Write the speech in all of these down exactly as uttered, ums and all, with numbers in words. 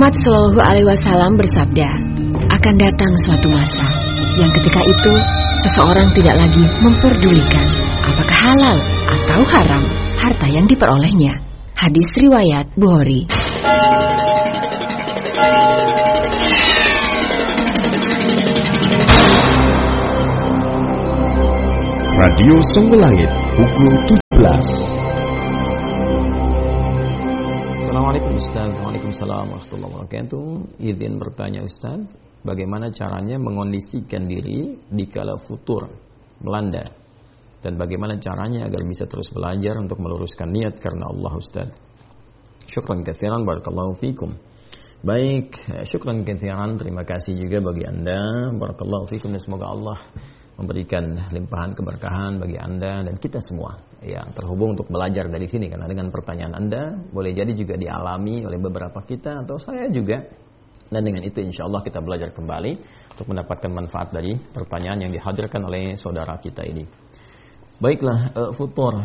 Muhammad Shallallahu Alaihi Wasallam bersabda, akan datang suatu masa yang ketika itu seseorang tidak lagi memperdulikan apakah halal atau haram harta yang diperolehnya. Hadis riwayat Bukhari. Radio Songo Langit pukul tujuh belas. Assalamualaikum Ustaz. Waalaikumsalam warahmatullahi wabarakatuh. Izin bertanya Ustaz, bagaimana caranya mengondisikan diri dikala futur melanda, dan bagaimana caranya agar bisa terus belajar untuk meluruskan niat karena Allah Ustaz. Syukran katsiran, barakallahu fikum. Baik, syukran katsiran, terima kasih juga bagi Anda, barakallahu fikum, dan semoga Allah memberikan limpahan keberkahan bagi Anda dan kita semua yang terhubung untuk belajar dari sini, karena dengan pertanyaan Anda boleh jadi juga dialami oleh beberapa kita atau saya juga, dan dengan itu insya Allah kita belajar kembali untuk mendapatkan manfaat dari pertanyaan yang dihadirkan oleh saudara kita ini. Baiklah, uh, futur.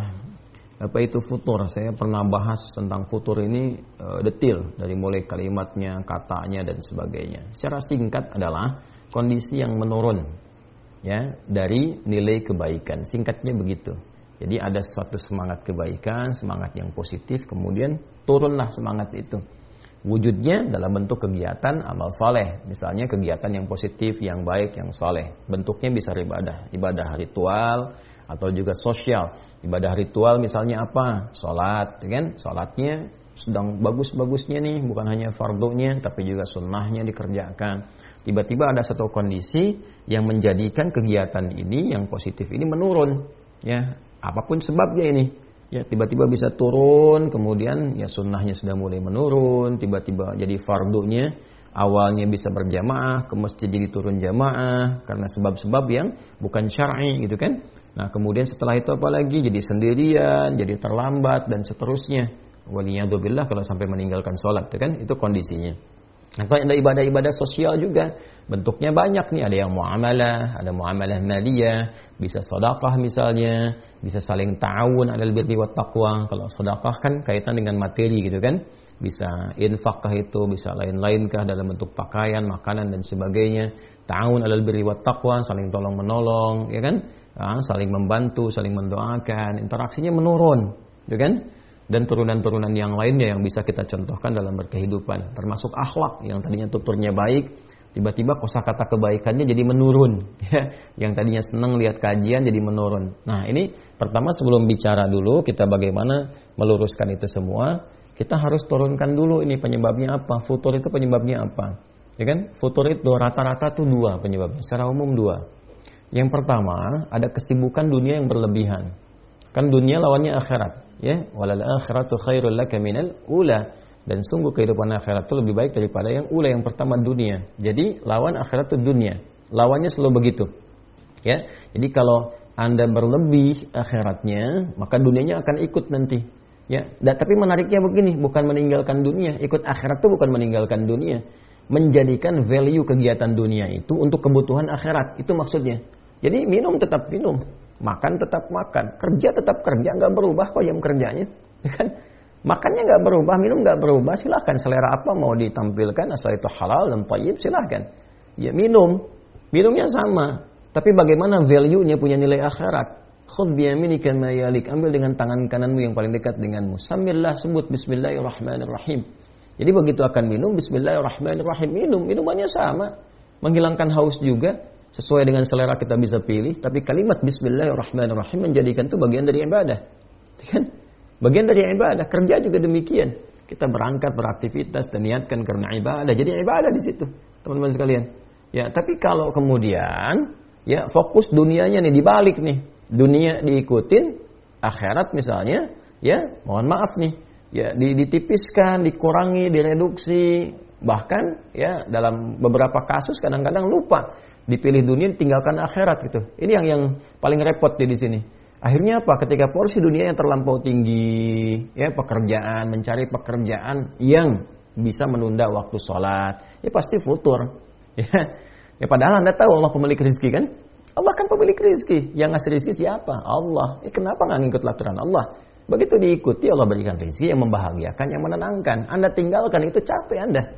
Apa itu futur? Saya pernah bahas tentang futur ini uh, detil, dari mulai kalimatnya, katanya dan sebagainya. Secara singkat adalah kondisi yang menurun, ya, dari nilai kebaikan. Singkatnya begitu. Jadi ada suatu semangat kebaikan, semangat yang positif, kemudian turunlah semangat itu. Wujudnya dalam bentuk kegiatan amal soleh, misalnya kegiatan yang positif, yang baik, yang soleh. Bentuknya bisa ibadah, ibadah ritual atau juga sosial. Ibadah ritual misalnya apa? Sholat, kan? Sholatnya sedang bagus-bagusnya nih, bukan hanya fardunya, tapi juga sunnahnya dikerjakan. Tiba-tiba ada satu kondisi yang menjadikan kegiatan ini yang positif ini menurun, ya, apapun sebabnya ini, ya, tiba-tiba bisa turun, kemudian ya sunnahnya sudah mulai menurun, tiba-tiba jadi fardunya awalnya bisa berjamaah, ke masjid jadi turun jamaah karena sebab-sebab yang bukan syar'i gitu kan. Nah kemudian setelah itu apa lagi, jadi sendirian, jadi terlambat dan seterusnya. Waliyadzubillah kalau sampai meninggalkan sholat, itu kan, itu kondisinya. Atau ada ibadah-ibadah sosial juga, bentuknya banyak nih, ada yang muamalah, ada muamalah maliyah, bisa sedekah misalnya, bisa saling ta'awun 'alal birri wat taqwa. Kalau sedekah kan kaitan dengan materi gitu kan, bisa infakah itu, bisa lain-lainkah dalam bentuk pakaian, makanan dan sebagainya. Ta'awun 'alal birri wat taqwa, saling tolong menolong, ya kan, nah, saling membantu, saling mendoakan, interaksinya menurun, gitu kan. Dan turunan-turunan yang lainnya yang bisa kita contohkan dalam berkehidupan, termasuk akhlak yang tadinya tuturnya baik, tiba-tiba kosakata kebaikannya jadi menurun, ya. Yang tadinya senang lihat kajian jadi menurun. Nah ini pertama, sebelum bicara dulu kita bagaimana meluruskan itu semua, kita harus turunkan dulu ini penyebabnya apa, futur itu penyebabnya apa, ya kan? Futur itu rata-rata tuh dua penyebabnya, secara umum dua. Yang pertama, ada kesibukan dunia yang berlebihan. Kan dunia lawannya akhirat, ya, walal akhiratu khairul laka minal ula, dan sungguh kehidupan akhirat itu lebih baik daripada yang ula, yang pertama dunia. Jadi lawan akhirat itu dunia, lawannya selalu begitu, ya. Jadi kalau Anda berlebih akhiratnya, maka dunianya akan ikut nanti, ya. Dan tapi menariknya begini, bukan meninggalkan dunia, ikut akhirat itu bukan meninggalkan dunia, menjadikan value kegiatan dunia itu untuk kebutuhan akhirat, itu maksudnya. Jadi minum tetap minum, makan tetap makan, kerja tetap kerja, nggak berubah kok jam kerjanya, kan? Makannya nggak berubah, minum nggak berubah, silahkan selera apa mau ditampilkan, asal itu halal dan thayyib silahkan. Ya minum, minumnya sama, tapi bagaimana value-nya punya nilai akhirat. Khudh biyaminika ma yalik, ambil dengan tangan kananmu yang paling dekat denganmu. Sambillah, sebut bismillahirrahmanirrahim. Jadi begitu akan minum, bismillahirrahmanirrahim, minum, minumannya sama, menghilangkan haus juga. Sesuai dengan selera kita bisa pilih, tapi kalimat bismillahirrahmanirrahim menjadikan itu bagian dari ibadah, kan? Bagian dari ibadah. Kerja juga demikian. Kita berangkat beraktivitas dan niatkan karena ibadah, jadi ibadah di situ, teman-teman sekalian. Ya, tapi kalau kemudian ya fokus dunianya nih dibalik nih, dunia diikutin, akhirat misalnya, ya mohon maaf nih, ya ditipiskan, dikurangi, direduksi, bahkan ya dalam beberapa kasus kadang-kadang lupa. Dipilih dunia, tinggalkan akhirat gitu. Ini yang yang paling repot di sini. Akhirnya apa? Ketika porsi dunia yang terlampau tinggi, ya pekerjaan, mencari pekerjaan yang bisa menunda waktu sholat, ya pasti futur. Ya, ya padahal Anda tahu Allah pemilik rezeki kan? Allah kan pemilik rezeki. Yang ngasih rezeki siapa? Allah. Eh, kenapa nggak ngikut aturan Allah? Begitu diikuti, Allah berikan rezeki yang membahagiakan, yang menenangkan. Anda tinggalkan, itu capek Anda.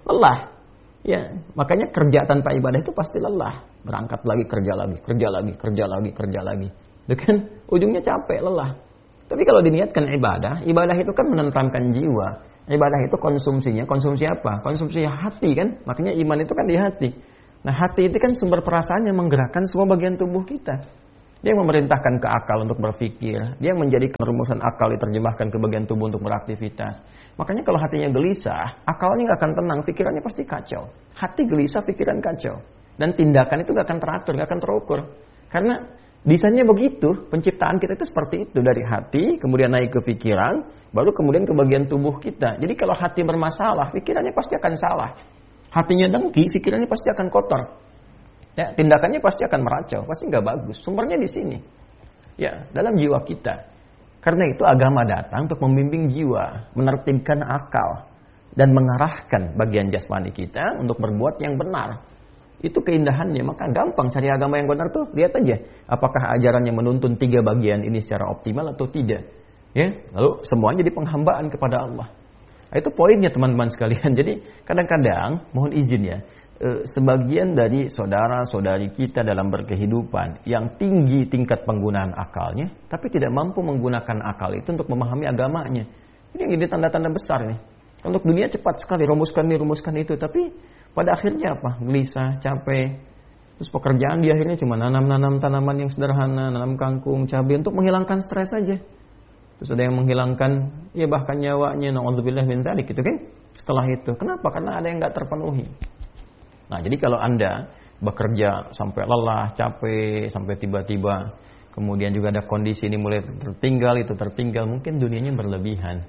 lelah. Ya, makanya kerja tanpa ibadah itu pasti lelah. Berangkat lagi, kerja lagi, kerja lagi, kerja lagi, kerja lagi. Itu kan ujungnya capek, lelah. Tapi kalau diniatkan ibadah, ibadah itu kan menenteramkan jiwa. Ibadah itu konsumsinya, konsumsi apa? Konsumsi hati kan? Makanya iman itu kan di hati. Nah, hati itu kan sumber perasaan yang menggerakkan semua bagian tubuh kita. Dia yang memerintahkan ke akal untuk berpikir. Dia yang menjadikan rumusan akal diterjemahkan ke bagian tubuh untuk beraktivitas. Makanya kalau hatinya gelisah, akalnya nggak akan tenang, pikirannya pasti kacau. Hati gelisah, pikiran kacau. Dan tindakan itu nggak akan teratur, nggak akan terukur. Karena desainnya begitu, penciptaan kita itu seperti itu. Dari hati, kemudian naik ke pikiran, baru kemudian ke bagian tubuh kita. Jadi kalau hati bermasalah, pikirannya pasti akan salah. Hatinya dengki, pikirannya pasti akan kotor. Ya, tindakannya pasti akan meracau, pasti nggak bagus. Sumbernya di sini. Ya, dalam jiwa kita. Karena itu agama datang untuk membimbing jiwa, menertibkan akal, dan mengarahkan bagian jasmani kita untuk berbuat yang benar. Itu keindahannya, maka gampang cari agama yang benar tuh. Lihat aja, apakah ajarannya menuntun tiga bagian ini secara optimal atau tidak. Ya, lalu semuanya jadi penghambaan kepada Allah. Itu poinnya teman-teman sekalian. Jadi kadang-kadang, mohon izin ya, sebagian dari saudara-saudari kita dalam berkehidupan yang tinggi tingkat penggunaan akalnya, tapi tidak mampu menggunakan akal itu untuk memahami agamanya. Ini yang jadi tanda-tanda besar nih. Untuk dunia cepat sekali, rumuskan ini, rumuskan itu, tapi pada akhirnya apa? Gelisah, capek. Terus pekerjaan di akhirnya cuma nanam-nanam tanaman yang sederhana, nanam kangkung, cabai untuk menghilangkan stres saja. Terus ada yang menghilangkan, ya bahkan nyawanya, na'udzubillah min dzalik gitu kan? Setelah itu, kenapa? Karena ada yang nggak terpenuhi. Nah, jadi kalau Anda bekerja sampai lelah, capek, sampai tiba-tiba kemudian juga ada kondisi ini mulai tertinggal, itu tertinggal, mungkin dunianya berlebihan.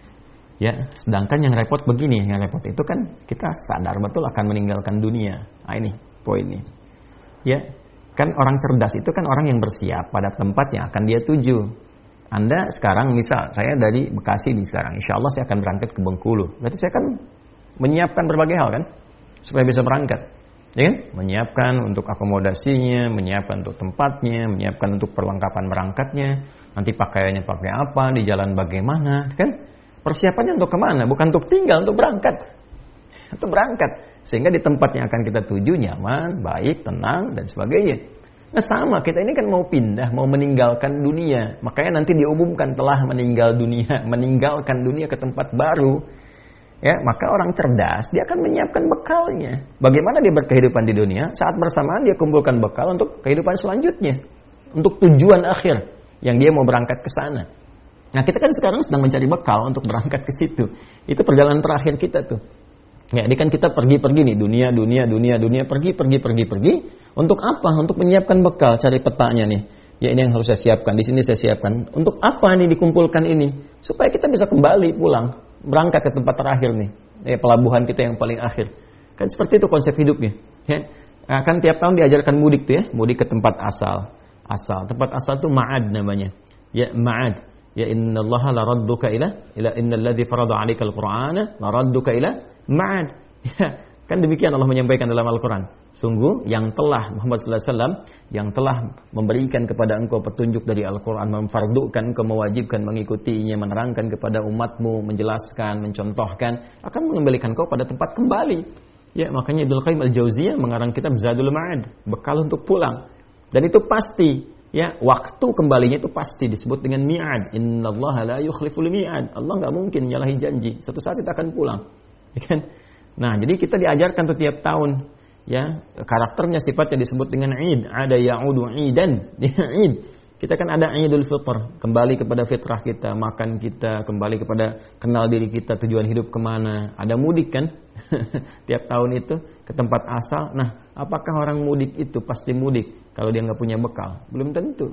Ya, sedangkan yang repot begini, yang repot itu kan kita sadar betul akan meninggalkan dunia. Nah, ini poinnya. Ya, kan orang cerdas itu kan orang yang bersiap pada tempat yang akan dia tuju. Anda sekarang misal saya dari Bekasi nih sekarang, insya Allah saya akan berangkat ke Bengkulu. Berarti saya kan menyiapkan berbagai hal kan supaya bisa berangkat, ya kan? Menyiapkan untuk akomodasinya, menyiapkan untuk tempatnya, menyiapkan untuk perlengkapan berangkatnya, nanti pakaiannya pakai apa, di jalan bagaimana, kan? Persiapannya untuk kemana? Bukan untuk tinggal, untuk berangkat, untuk berangkat, sehingga di tempat yang akan kita tuju nyaman, baik, tenang dan sebagainya. Nah sama, kita ini kan mau pindah, mau meninggalkan dunia, makanya nanti diumumkan telah meninggal dunia, meninggalkan dunia ke tempat baru. Ya, maka orang cerdas dia akan menyiapkan bekalnya. Bagaimana dia berkehidupan di dunia, saat bersamaan dia kumpulkan bekal untuk kehidupan selanjutnya, untuk tujuan akhir yang dia mau berangkat ke sana. Nah, kita kan sekarang sedang mencari bekal untuk berangkat ke situ. Itu perjalanan terakhir kita tuh. Ya, ini kan kita pergi-pergi nih, dunia, dunia, dunia, dunia, pergi, pergi, pergi, pergi. Untuk apa? Untuk menyiapkan bekal, cari petanya nih. Ya, ini yang harus saya siapkan, di sini saya siapkan. Untuk apa nih dikumpulkan ini? Supaya kita bisa kembali pulang. Berangkat ke tempat terakhir nih, ya, pelabuhan kita yang paling akhir. Kan seperti itu konsep hidupnya. Ya. Nah, kan tiap tahun diajarkan mudik tuh ya, mudik ke tempat asal. Asal, tempat asal tuh ma'ad namanya. Ya, ma'ad. Ya innallaha la radduka ila ila innal ladzi farada 'alaikal qur'ana la radduka ila ma'ad. Ya, kan demikian Allah menyampaikan dalam Al-Qur'an. Sungguh yang telah Muhammad sallallahu alaihi wasallam yang telah memberikan kepada engkau petunjuk dari Al-Qur'an, memfardukan engkau mewajibkan mengikutinya, menerangkan kepada umatmu, menjelaskan, mencontohkan, akan mengembalikan engkau pada tempat kembali. Ya, makanya Ibnu Qayyim Al-Jauziyah mengarang kitab Zadul Ma'ad, bekal untuk pulang. Dan itu pasti, ya, waktu kembalinya itu pasti disebut dengan mi'ad. Innallaha la yukhliful mi'ad. Allah enggak mungkin menyalahi janji. Satu saat kita akan pulang. Ya kan? Nah, jadi kita diajarkan tuh tiap tahun, ya, karakternya sifatnya disebut dengan id, ada ya'udu idan, id. Kita kan ada Idul Fitr, kembali kepada fitrah kita, makan kita, kembali kepada kenal diri kita, tujuan hidup kemana. Ada mudik kan, tiap tahun itu ke tempat asal. Nah, apakah orang mudik itu pasti mudik kalau dia nggak punya bekal? Belum tentu.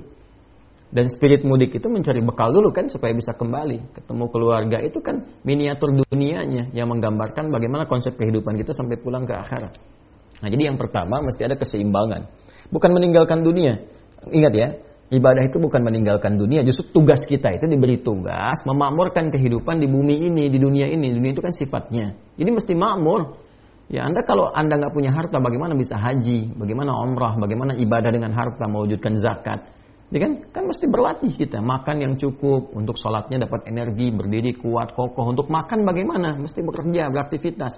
Dan spirit mudik itu mencari bekal dulu kan supaya bisa kembali ketemu keluarga. Itu kan miniatur dunianya yang menggambarkan bagaimana konsep kehidupan kita sampai pulang ke akhirat. Nah, jadi yang pertama mesti ada keseimbangan, bukan meninggalkan dunia. Ingat ya, ibadah itu bukan meninggalkan dunia. Justru tugas kita itu diberi tugas memakmurkan kehidupan di bumi ini, di dunia ini. Dunia itu kan sifatnya, jadi mesti makmur. Ya, Anda kalau Anda nggak punya harta, bagaimana bisa haji, bagaimana umrah, bagaimana ibadah dengan harta, mewujudkan zakat. Ya kan? Kan mesti berlatih kita, makan yang cukup, untuk sholatnya dapat energi, berdiri kuat, kokoh. Untuk makan bagaimana? Mesti bekerja, beraktivitas.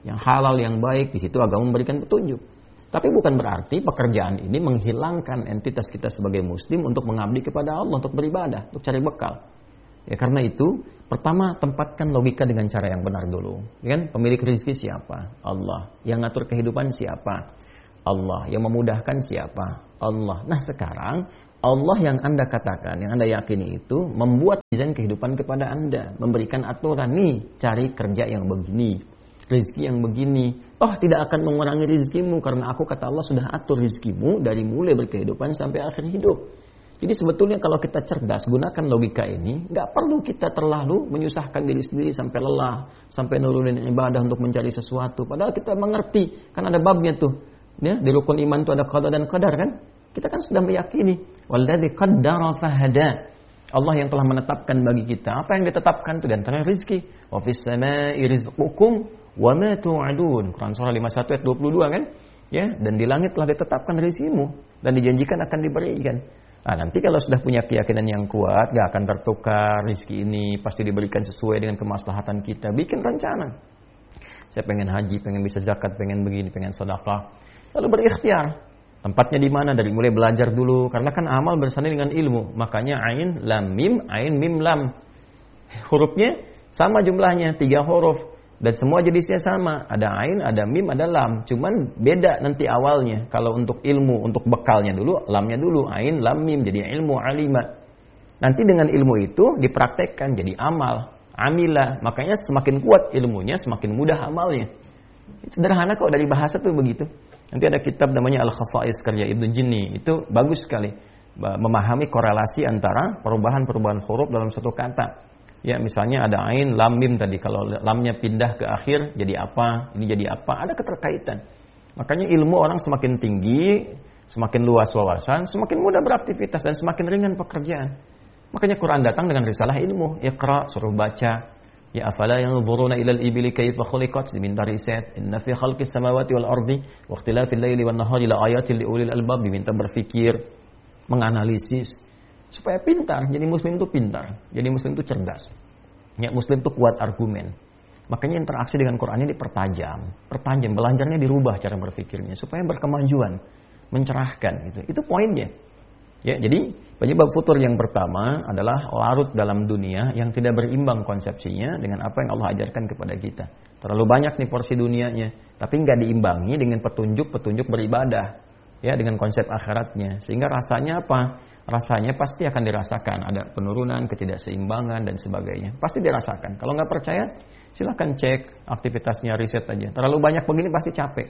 yang halal, yang baik. Di situ agama memberikan petunjuk. Tapi bukan berarti pekerjaan ini menghilangkan entitas kita sebagai muslim untuk mengabdi kepada Allah, untuk beribadah, untuk cari bekal. Ya karena itu, pertama tempatkan logika dengan cara yang benar dulu. Ya kan? Pemilik rezeki siapa? Allah. Yang ngatur kehidupan siapa? Allah. Yang memudahkan siapa? Allah. Nah sekarang Allah yang Anda katakan, yang Anda yakini itu membuat desain kehidupan kepada Anda, memberikan aturan nih, cari kerja yang begini, rezeki yang begini. Oh tidak akan mengurangi rezekimu karena aku kata Allah sudah atur rezekimu dari mulai berkehidupan sampai akhir hidup. Jadi sebetulnya kalau kita cerdas gunakan logika ini, nggak perlu kita terlalu menyusahkan diri sendiri sampai lelah, sampai nurunin ibadah untuk mencari sesuatu. Padahal kita mengerti, kan ada babnya tuh, ya di rukun iman itu ada qada dan qadar kan? Kita kan sudah meyakini, walladzi qaddara fahada. Allah yang telah menetapkan bagi kita apa yang ditetapkan itu di antara rezeki. Wa fis samaa'i rizqukum wa ma tu'adun. Quran surah lima puluh satu ayat dua puluh dua kan? Ya, dan di langit telah ditetapkan rezekimu dan dijanjikan akan diberikan. Nah, nanti kalau sudah punya keyakinan yang kuat, gak akan tertukar rezeki ini, pasti diberikan sesuai dengan kemaslahatan kita. Bikin rencana. Saya pengen haji, pengen bisa zakat, pengen begini, pengen sedekah. Lalu berikhtiar. Tempatnya di mana? Dari mulai belajar dulu. Karena kan amal bersanding dengan ilmu. Makanya ain, lam, mim, ain, mim, lam. Hurufnya sama jumlahnya, tiga huruf. Dan semua jenisnya sama. Ada ain, ada mim, ada lam. Cuman beda nanti awalnya. Kalau untuk ilmu, untuk bekalnya dulu, lamnya dulu. Ain, lam, mim. Jadi ilmu, alima. Nanti dengan ilmu itu dipraktekkan jadi amal. Amilah. Makanya semakin kuat ilmunya, semakin mudah amalnya. Sederhana kok dari bahasa tuh begitu. Nanti ada kitab namanya Al-Khasa'is karya Ibnu Jinni. Itu bagus sekali. Memahami korelasi antara perubahan-perubahan huruf dalam satu kata. Ya misalnya ada ain, lam, mim tadi. Kalau lamnya pindah ke akhir jadi apa, ini jadi apa. Ada keterkaitan. Makanya ilmu orang semakin tinggi, semakin luas wawasan, semakin mudah beraktivitas dan semakin ringan pekerjaan. Makanya Quran datang dengan risalah ilmu. Iqra, suruh baca. Ya afala yanzuruna ilal ibili kaifa khuliqat, diminta riset. Inna fi khalqis samawati wal ardi wa ikhtilafil laili wan nahari la ayatin liulil albab, diminta berpikir, menganalisis supaya pintar. Jadi muslim itu pintar, jadi muslim itu cerdas. Ya muslim itu kuat argumen. Makanya interaksi dengan Quran ini dipertajam, pertajam, belajarnya dirubah cara berpikirnya supaya berkemajuan, mencerahkan gitu. Itu poinnya. Ya, jadi penyebab futur yang pertama adalah larut dalam dunia yang tidak berimbang konsepsinya dengan apa yang Allah ajarkan kepada kita. Terlalu banyak nih porsi dunianya, tapi nggak diimbangi dengan petunjuk-petunjuk beribadah, ya dengan konsep akhiratnya. Sehingga rasanya apa? Rasanya pasti akan dirasakan ada penurunan, ketidakseimbangan dan sebagainya. Pasti dirasakan. Kalau nggak percaya, silakan cek aktivitasnya, riset aja. Terlalu banyak begini pasti capek,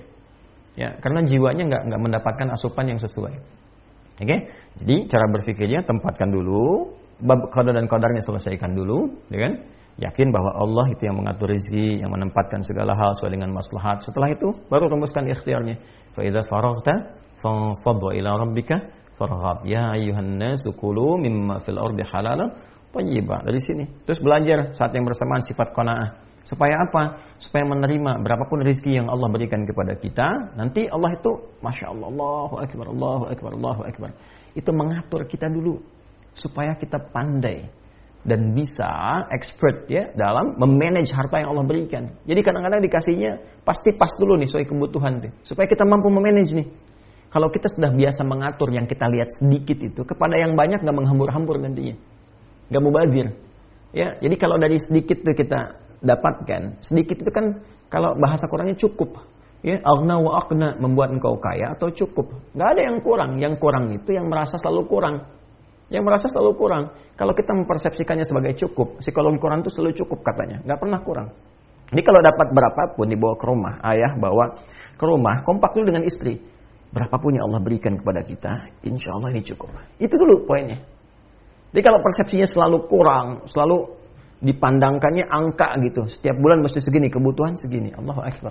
ya karena jiwanya nggak nggak mendapatkan asupan yang sesuai. Oke, okay? Jadi cara berpikirnya tempatkan dulu, bab qada dan qadarnya selesaikan dulu, ya kan? Yakin bahwa Allah itu yang mengatur rezeki, yang menempatkan segala hal sesuai dengan maslahat. Setelah itu baru rumuskan ikhtiarnya. Fa idza faraghta fanfadh ila rabbika farghab. Ya ayyuhan nasu kulu mimma fil ardi halalan thayyiban. Dari sini. Terus belajar saat yang bersamaan sifat qanaah. Supaya apa? Supaya menerima berapapun rezeki yang Allah berikan kepada kita. Nanti Allah itu, Masya Allah, Allahu Akbar, Allahu Akbar, Allahu Akbar. Itu mengatur kita dulu. Supaya kita pandai. Dan bisa expert ya dalam memanage harta yang Allah berikan. Jadi kadang-kadang dikasihnya pasti pas dulu nih sesuai kebutuhan. Tuh. Supaya kita mampu memanage nih. Kalau kita sudah biasa mengatur yang kita lihat sedikit itu. Kepada yang banyak gak menghambur-hambur nantinya. Gak mubazir. Ya, jadi kalau dari sedikit tuh kita dapatkan, sedikit itu kan kalau bahasa Qurannya cukup, ya aghna wa aqna, membuat engkau kaya atau cukup. Nggak ada yang kurang, yang kurang itu yang merasa selalu kurang, yang merasa selalu kurang. Kalau kita mempersepsikannya sebagai cukup, psikologi Quran itu selalu cukup katanya, nggak pernah kurang. Jadi kalau dapat berapapun dibawa ke rumah, ayah bawa ke rumah, kompak dulu dengan istri, berapapun yang Allah berikan kepada kita, insya Allah ini cukup. Itu dulu poinnya. Jadi kalau persepsinya selalu kurang, selalu dipandangkannya angka gitu. Setiap bulan mesti segini, kebutuhan segini. Allahu Akbar.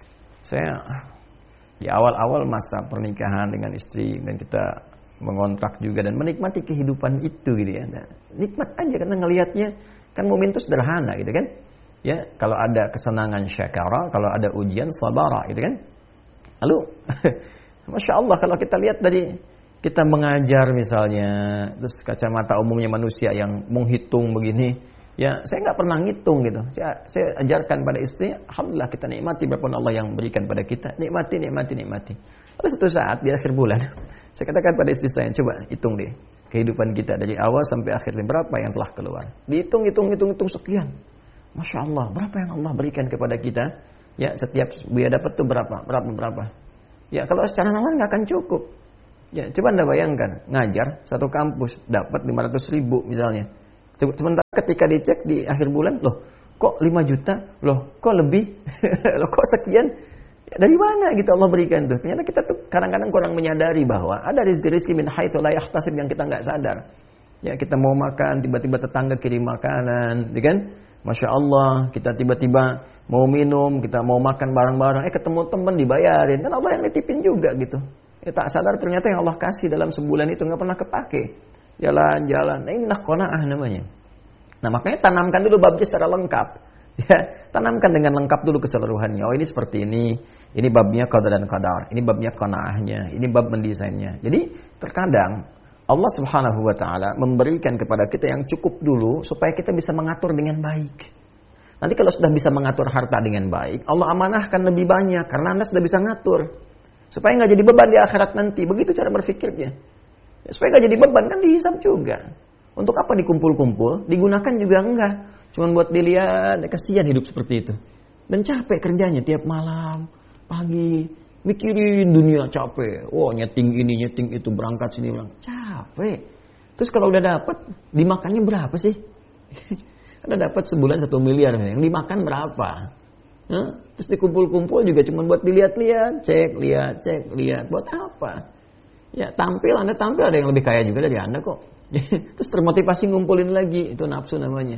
Saya di awal-awal masa pernikahan dengan istri dan kita mengontrak juga dan menikmati kehidupan itu gitu ya. Nah, nikmat aja karena ngelihatnya kan momen itu sederhana gitu kan. Ya, kalau ada kesenangan syakara, kalau ada ujian sabara gitu kan. Lalu Masya Allah kalau kita lihat dari kita mengajar misalnya, terus kacamata umumnya manusia yang menghitung begini, Ya, saya nggak pernah ngitung gitu. Saya, saya ajarkan pada istri, alhamdulillah kita nikmati berapapun Allah yang berikan pada kita. Nikmati, nikmati, nikmati. Lalu suatu saat di akhir bulan, saya katakan pada istri saya, coba hitung deh kehidupan kita dari awal sampai akhir berapa yang telah keluar. Dihitung, hitung, hitung, hitung sekian. Masya Allah, berapa yang Allah berikan kepada kita? Ya, setiap buaya dapat tuh berapa, berapa, berapa. Ya, kalau secara normal nggak akan cukup. Ya, coba Anda bayangkan, ngajar satu kampus dapat lima ratus ribu misalnya. Sementara ketika dicek di akhir bulan, loh kok lima juta, loh kok lebih, loh kok sekian, ya, dari mana gitu Allah berikan tuh. Ternyata kita tuh kadang-kadang kurang menyadari bahwa ada rezeki-rezeki min haitsu la yahtasib yang kita nggak sadar. Ya, kita mau makan, tiba-tiba tetangga kirim makanan, ya kan? Masya Allah, kita tiba-tiba mau minum, kita mau makan bareng-bareng, eh ketemu teman dibayarin, kan Allah yang nitipin juga gitu. Ya, tak sadar ternyata yang Allah kasih dalam sebulan itu nggak pernah kepake. Jalan-jalan, nah ini qanaah namanya. Nah makanya tanamkan dulu babnya secara lengkap. Ya, tanamkan dengan lengkap dulu keseluruhannya. Oh ini seperti ini, ini babnya qada dan qadar, ini babnya qanaahnya, ini bab mendesainnya. Jadi terkadang Allah Subhanahu wa taala memberikan kepada kita yang cukup dulu supaya kita bisa mengatur dengan baik. Nanti kalau sudah bisa mengatur harta dengan baik, Allah amanahkan lebih banyak karena Anda sudah bisa ngatur. Supaya nggak jadi beban di akhirat nanti. Begitu cara berpikirnya. Ya, supaya nggak jadi beban, kan dihisab juga. Untuk apa dikumpul-kumpul? Digunakan juga enggak. Cuman buat dilihat, kasihan hidup seperti itu. Dan capek kerjanya tiap malam, pagi, mikirin dunia capek. Wah, nyeting ini, nyeting itu, berangkat sini, berangkat. Capek. Terus kalau udah dapat, dimakannya berapa sih? Ada dapat sebulan satu miliar, yang dimakan berapa? Huh? Terus dikumpul-kumpul juga cuma buat dilihat-lihat, cek, lihat, cek, lihat. Buat apa? Ya tampil, Anda tampil ada yang lebih kaya juga dari Anda kok. Terus termotivasi ngumpulin lagi, itu nafsu namanya.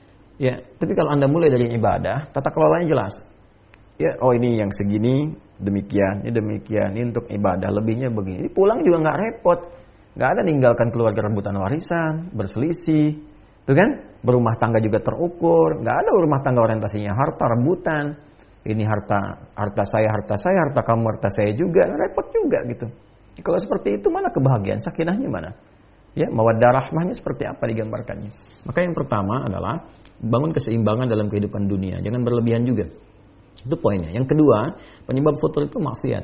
Ya, tapi kalau Anda mulai dari ibadah, tata kelolanya jelas. Ya, oh ini yang segini, demikian, ini demikian, ini untuk ibadah, lebihnya begini. Ini pulang juga nggak repot, nggak ada ninggalkan keluarga rebutan warisan, berselisih, tuh kan? Berumah tangga juga terukur, nggak ada rumah tangga orientasinya harta rebutan. Ini harta, harta saya, harta saya, harta kamu, harta saya juga, repot juga gitu. Kalau seperti itu mana kebahagiaan, sakinahnya mana? Ya, mawaddah rahmahnya seperti apa digambarkannya? Maka yang pertama adalah bangun keseimbangan dalam kehidupan dunia, jangan berlebihan juga. Itu poinnya. Yang kedua, penyebab futur itu maksiat.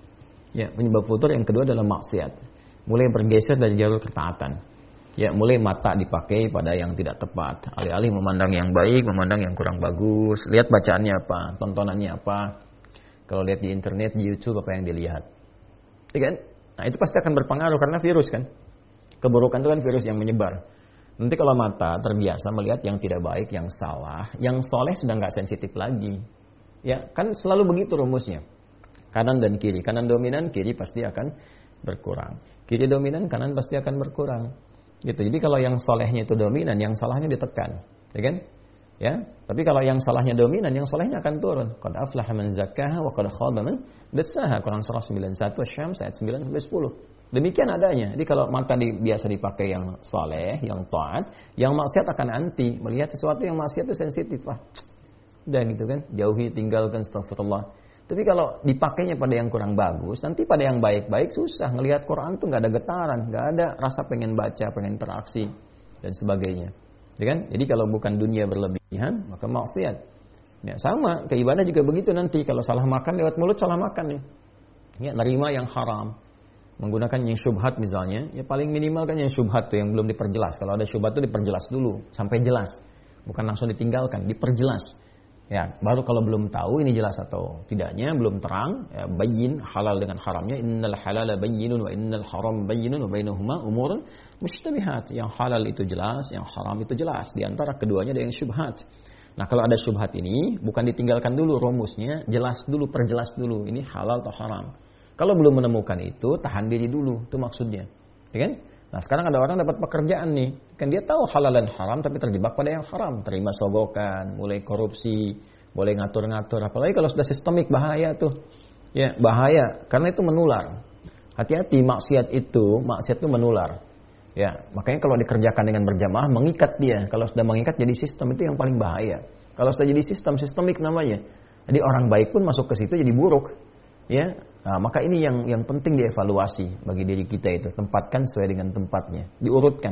Ya, penyebab futur yang kedua adalah maksiat. Mulai bergeser dari jalur ketaatan. Ya, mulai mata dipakai pada yang tidak tepat. Alih-alih memandang yang baik, memandang yang kurang bagus. Lihat bacaannya apa, tontonannya apa. Kalau lihat di internet, di YouTube apa yang dilihat. Ya kan? Nah itu pasti akan berpengaruh karena virus kan. Keburukan itu kan virus yang menyebar. Nanti kalau mata terbiasa melihat yang tidak baik, yang salah, yang soleh sudah nggak sensitif lagi. Ya kan selalu begitu rumusnya. Kanan dan kiri. Kanan dominan, kiri pasti akan berkurang. Kiri dominan, kanan pasti akan berkurang. Gitu. Jadi kalau yang solehnya itu dominan, yang salahnya ditekan. Ya kan? Ya, tapi kalau yang salahnya dominan, yang solehnya akan turun. Qad aflaha man zakkaha wa qad khaba man dassaha. Quran surah sembilan puluh satu Asy-Syams ayat sembilan sampai sepuluh. Demikian adanya. Jadi kalau mata di, biasa dipakai yang soleh, yang taat, yang maksiat akan anti. Melihat sesuatu yang maksiat itu sensitif. Ah, udah gitu kan, jauhi, tinggalkan, astagfirullah. Tapi kalau dipakainya pada yang kurang bagus, nanti pada yang baik-baik susah. Ngelihat Quran tuh nggak ada getaran, nggak ada rasa pengen baca, pengen interaksi dan sebagainya. Ya kan? Jadi kalau bukan dunia berlebihan, maka maksiat. Ya, sama, keibadah juga begitu nanti. Kalau salah makan lewat mulut, salah makan nih. Ya, nerima yang haram. Menggunakan yang syubhat misalnya, ya paling minimal kan yang syubhat tuh yang belum diperjelas. Kalau ada syubhat tuh diperjelas dulu, sampai jelas. Bukan langsung ditinggalkan, diperjelas. Ya, baru kalau belum tahu ini jelas atau tidaknya, belum terang, ya, bayyin halal dengan haramnya. Innal halala bayyinun wa innal haram bayyinun wa bainahuma umurun mushtabihat. Yang halal itu jelas, yang haram itu jelas. Di antara keduanya ada yang syubhat. Nah, kalau ada syubhat ini bukan ditinggalkan dulu rumusnya, jelas dulu, perjelas dulu ini halal atau haram. Kalau belum menemukan itu, tahan diri dulu, itu maksudnya. Ya kan? Nah, sekarang ada orang dapat pekerjaan nih. Kan dia tahu halal dan haram tapi terjebak pada yang haram. Terima sogokan, mulai korupsi, boleh ngatur-ngatur. Apalagi kalau sudah sistemik, bahaya tuh. Ya, bahaya. Karena itu menular. Hati-hati, maksiat itu, maksiat itu menular. Ya, makanya kalau dikerjakan dengan berjamaah, mengikat dia. Kalau sudah mengikat jadi sistem, itu yang paling bahaya. Kalau sudah jadi sistem, sistemik namanya. Jadi orang baik pun masuk ke situ jadi buruk. Ya, nah, maka ini yang yang penting dievaluasi bagi diri kita itu, tempatkan sesuai dengan tempatnya, diurutkan.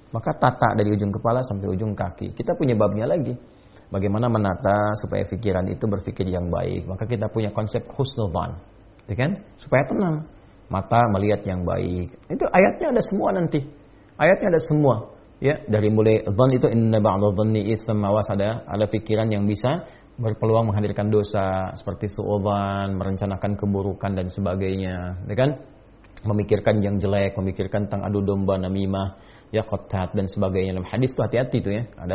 Maka tata dari ujung kepala sampai ujung kaki. Kita punya babnya lagi. Bagaimana menata supaya pikiran itu berpikir yang baik. Maka kita punya konsep husnudzan, ya kan? Supaya tenang. Mata melihat yang baik. Itu ayatnya ada semua nanti. Ayatnya ada semua. Ya, dari mulai dzan itu inna ba'dadh dhanni itsam, awas ada ada pikiran yang bisa berpeluang menghadirkan dosa seperti suudzan, merencanakan keburukan dan sebagainya, ya kan? Memikirkan yang jelek, memikirkan tentang adu domba, namimah, ya qattat dan sebagainya. Dalam hadis itu hati-hati tuh ya. Ada